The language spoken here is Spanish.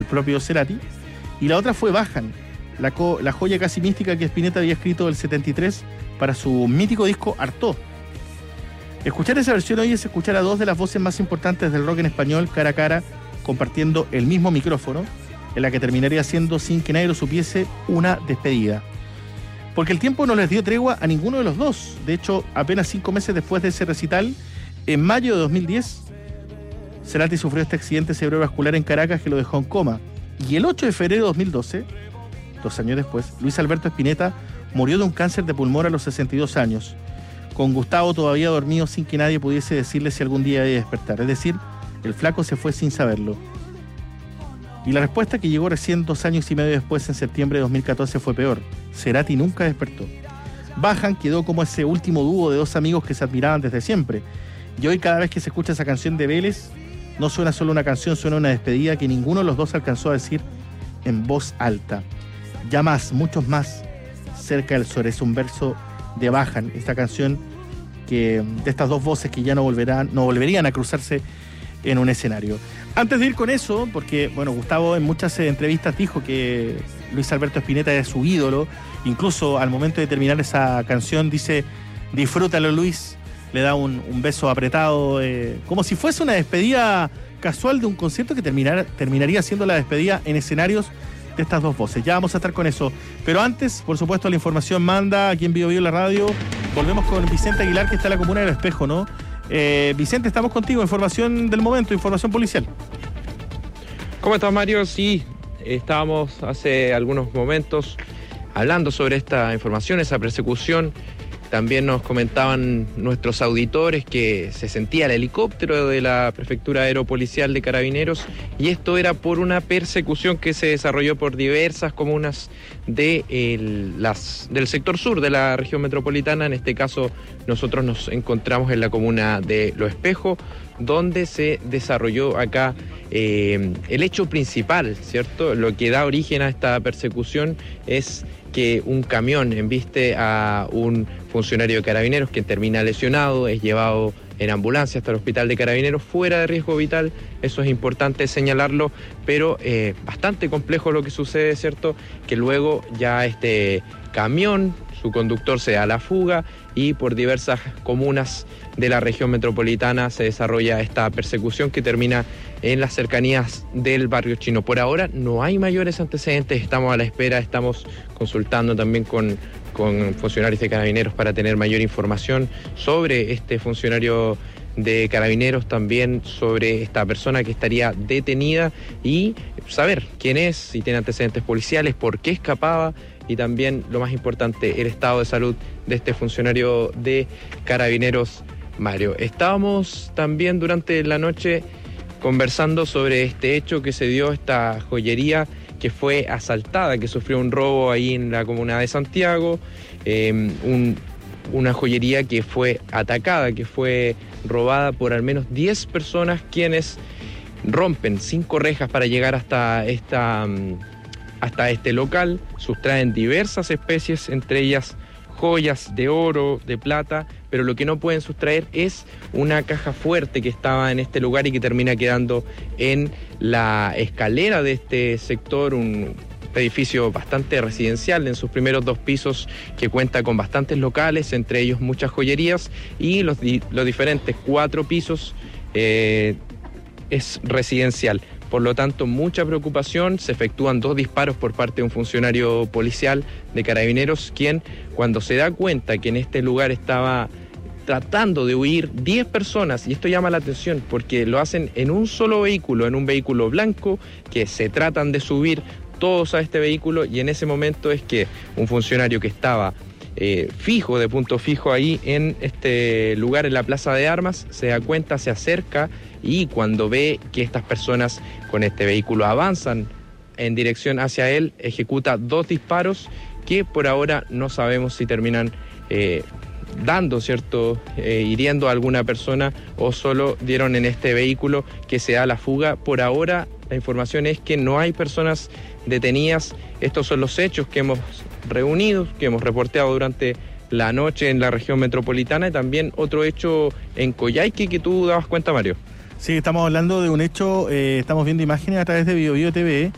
propio Cerati, y la otra fue Bajan, la joya casi mística que Spinetta había escrito el 73 para su mítico disco Artaud. Escuchar esa versión hoy es escuchar a dos de las voces más importantes del rock en español cara a cara, compartiendo el mismo micrófono, en la que terminaría siendo, sin que nadie lo supiese, una despedida. Porque el tiempo no les dio tregua a ninguno de los dos. De hecho, apenas 5 meses después de ese recital, en mayo de 2010, Cerati sufrió este accidente cerebrovascular en Caracas que lo dejó en coma. Y el 8 de febrero de 2012, 2 años después, Luis Alberto Spinetta murió de un cáncer de pulmón a los 62 años, con Gustavo todavía dormido sin que nadie pudiese decirle si algún día iba a despertar. Es decir, el flaco se fue sin saberlo. Y la respuesta que llegó recién 2 años y medio después, en septiembre de 2014, fue peor. Cerati nunca despertó. Bajan quedó como ese último dúo de 2 amigos que se admiraban desde siempre. Y hoy, cada vez que se escucha esa canción de Vélez, no suena solo una canción, suena una despedida que ninguno de los dos alcanzó a decir en voz alta. Ya más, muchos más, cerca del sol. Es un verso de Bajan, esta canción que de estas dos voces que ya no volverían a cruzarse en un escenario. Antes de ir con eso, porque bueno, Gustavo en muchas entrevistas dijo que Luis Alberto Spinetta es su ídolo, incluso al momento de terminar esa canción dice: disfrútalo, Luis, le da un beso apretado, como si fuese una despedida casual de un concierto que terminaría siendo la despedida en escenarios de estas dos voces. Ya vamos a estar con eso, pero antes, por supuesto, la información manda aquí en Bio Bio la radio. Volvemos con Vicente Aguilar, que está en la comuna del Espejo, ¿no? Vicente, estamos contigo, información del momento, información policial. ¿Cómo estás, Mario? Sí, estábamos hace algunos momentos hablando sobre esta información, esa persecución. También nos comentaban nuestros auditores que se sentía el helicóptero de la Prefectura Aeropolicial de Carabineros, y esto era por una persecución que se desarrolló por diversas comunas del sector sur de la región metropolitana. En este caso, nosotros nos encontramos en la comuna de Lo Espejo, donde se desarrolló acá el hecho principal, ¿cierto? Lo que da origen a esta persecución es que un camión embiste a un funcionario de Carabineros que termina lesionado, es llevado en ambulancia hasta el hospital de Carabineros fuera de riesgo vital. Eso es importante señalarlo, pero bastante complejo lo que sucede, ¿cierto? Que luego ya este camión, su conductor se da a la fuga y por diversas comunas de la región metropolitana se desarrolla esta persecución que termina en las cercanías del barrio chino. Por ahora no hay mayores antecedentes, estamos a la espera, estamos consultando también con funcionarios de Carabineros para tener mayor información sobre este funcionario de Carabineros, también sobre esta persona que estaría detenida y saber quién es, si tiene antecedentes policiales, por qué escapaba y también, lo más importante, el estado de salud de este funcionario de Carabineros, Mario. Estábamos también durante la noche conversando sobre este hecho que se dio, esta joyería que fue asaltada, que sufrió un robo ahí en la comuna de Santiago, una joyería que fue atacada, que fue robada por al menos 10 personas, quienes rompen 5 rejas para llegar hasta este local, sustraen diversas especies, entre ellas joyas de oro, de plata, pero lo que no pueden sustraer es una caja fuerte que estaba en este lugar y que termina quedando en la escalera de este sector, un edificio bastante residencial en sus primeros 2 pisos, que cuenta con bastantes locales, entre ellos muchas joyerías, y los diferentes 4 pisos es residencial. Por lo tanto, mucha preocupación. Se efectúan 2 disparos por parte de un funcionario policial de Carabineros, quien, cuando se da cuenta que en este lugar estaba tratando de huir 10 personas, y esto llama la atención porque lo hacen en un solo vehículo, en un vehículo blanco, que se tratan de subir todos a este vehículo, y en ese momento es que un funcionario que estaba fijo, de punto fijo ahí en este lugar, en la Plaza de Armas, se da cuenta, se acerca, y cuando ve que estas personas con este vehículo avanzan en dirección hacia él, ejecuta 2 disparos que por ahora no sabemos si terminan dando, ¿cierto?, hiriendo a alguna persona o solo dieron en este vehículo que se da la fuga. Por ahora la información es que no hay personas detenidas. Estos son los hechos que hemos reunido, que hemos reporteado durante la noche en la región metropolitana, y también otro hecho en Coyhaique que tú dabas cuenta, Mario. Sí, estamos hablando de un hecho, estamos viendo imágenes a través de Bio Bio TV,